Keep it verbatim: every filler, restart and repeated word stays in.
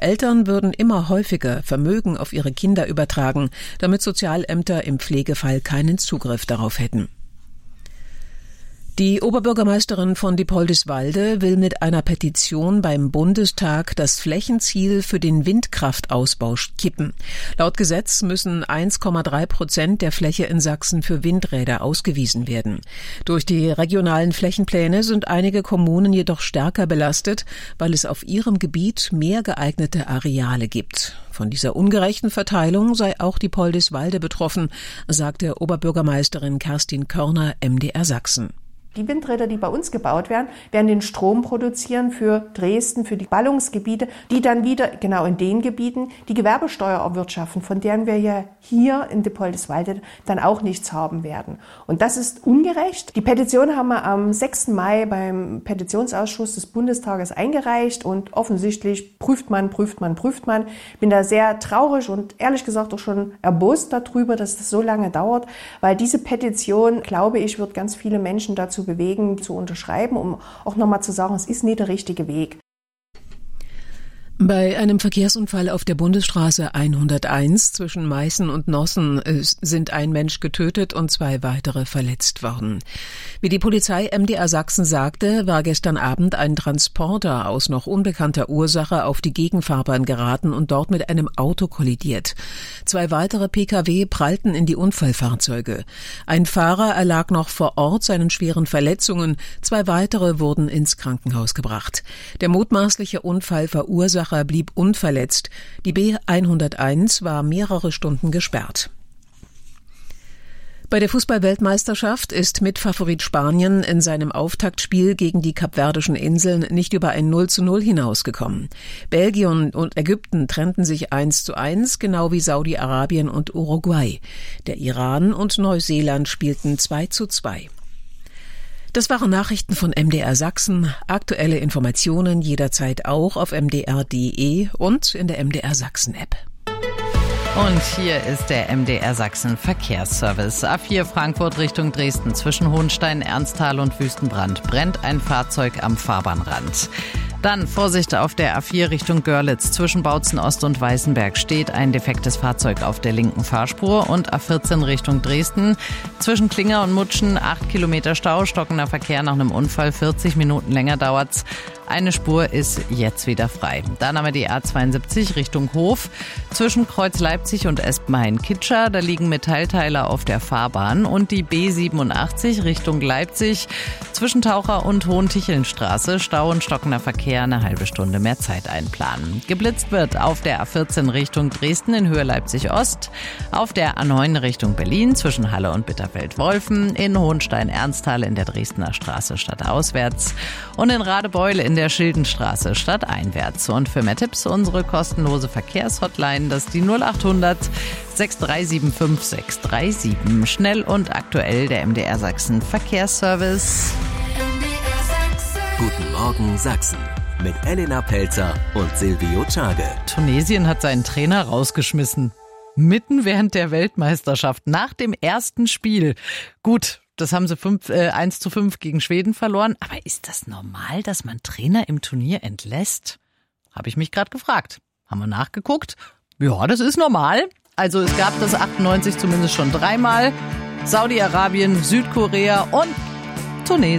Eltern würden immer häufiger Vermögen auf ihre Kinder übertragen, damit Sozialämter im Pflegefall keinen Zugriff darauf hätten. Die Oberbürgermeisterin von Diepoldiswalde will mit einer Petition beim Bundestag das Flächenziel für den Windkraftausbau kippen. Laut Gesetz müssen eins Komma drei Prozent der Fläche in Sachsen für Windräder ausgewiesen werden. Durch die regionalen Flächenpläne sind einige Kommunen jedoch stärker belastet, weil es auf ihrem Gebiet mehr geeignete Areale gibt. Von dieser ungerechten Verteilung sei auch Diepoldiswalde betroffen, sagte Oberbürgermeisterin Kerstin Körner, M D R Sachsen. Die Windräder, die bei uns gebaut werden, werden den Strom produzieren für Dresden, für die Ballungsgebiete, die dann wieder genau in den Gebieten die Gewerbesteuer erwirtschaften, von deren wir ja hier in Diepoldiswalde dann auch nichts haben werden. Und das ist ungerecht. Die Petition haben wir am sechsten Mai beim Petitionsausschuss des Bundestages eingereicht und offensichtlich prüft man, prüft man, prüft man. Ich bin da sehr traurig und ehrlich gesagt auch schon erbost darüber, dass das so lange dauert, weil diese Petition, glaube ich, wird ganz viele Menschen dazu bewegen, zu unterschreiben, um auch nochmal zu sagen, es ist nicht der richtige Weg. Bei einem Verkehrsunfall auf der Bundesstraße hunderteins zwischen Meißen und Nossen sind ein Mensch getötet und zwei weitere verletzt worden. Wie die Polizei M D R Sachsen sagte, war gestern Abend ein Transporter aus noch unbekannter Ursache auf die Gegenfahrbahn geraten und dort mit einem Auto kollidiert. Zwei weitere Pkw prallten in die Unfallfahrzeuge. Ein Fahrer erlag noch vor Ort seinen schweren Verletzungen, zwei weitere wurden ins Krankenhaus gebracht. Der mutmaßliche Unfallverursacher blieb unverletzt. Die B hunderteins war mehrere Stunden gesperrt. Bei der Fußball-Weltmeisterschaft ist Mitfavorit Spanien in seinem Auftaktspiel gegen die Kapverdischen Inseln nicht über ein null zu null hinausgekommen. Belgien und Ägypten trennten sich eins zu eins, genau wie Saudi-Arabien und Uruguay. Der Iran und Neuseeland spielten zwei zu zwei. Das waren Nachrichten von M D R Sachsen. Aktuelle Informationen jederzeit auch auf m d r punkt d e und in der M D R Sachsen App. Und hier ist der M D R Sachsen Verkehrsservice. A vier Frankfurt Richtung Dresden zwischen Hohenstein, Ernsthal und Wüstenbrand brennt ein Fahrzeug am Fahrbahnrand. Dann Vorsicht auf der A vier Richtung Görlitz. Zwischen Bautzen Ost und Weißenberg steht ein defektes Fahrzeug auf der linken Fahrspur. Und A vierzehn Richtung Dresden. Zwischen Klinger und Mutschen acht Kilometer Stau, stockender Verkehr nach einem Unfall. vierzig Minuten länger dauert's. Eine Spur ist jetzt wieder frei. Dann haben wir die A zweiundsiebzig Richtung Hof. Zwischen Kreuz Leipzig und Espenhain-Kitscher, da liegen Metallteile auf der Fahrbahn. Und die B siebenundachtzig Richtung Leipzig. Zwischen Taucher und Hohentichelnstraße, Stau und stockender Verkehr, eine halbe Stunde mehr Zeit einplanen. Geblitzt wird auf der A vierzehn Richtung Dresden in Höhe Leipzig-Ost. Auf der A neun Richtung Berlin zwischen Halle und Bitterfeld-Wolfen. In Hohenstein-Ernsthal in der Dresdner Straße stadtauswärts. Und in Radebeul in der Schildenstraße stadteinwärts. Und für mehr Tipps unsere kostenlose Verkehrshotline, das ist die null achthundert sechs drei sieben fünf sechs drei sieben. Schnell und aktuell der M D R Sachsen Verkehrsservice. Guten Morgen Sachsen mit Elena Pelzer und Silvio Czage. Tunesien hat seinen Trainer rausgeschmissen. Mitten während der Weltmeisterschaft, nach dem ersten Spiel. Gut, das haben sie fünf, äh, eins zu fünf gegen Schweden verloren. Aber ist das normal, dass man Trainer im Turnier entlässt? Habe ich mich gerade gefragt. Haben wir nachgeguckt? Ja, das ist normal. Also es gab das achtundneunzig zumindest schon dreimal. Saudi-Arabien, Südkorea und Tunesien.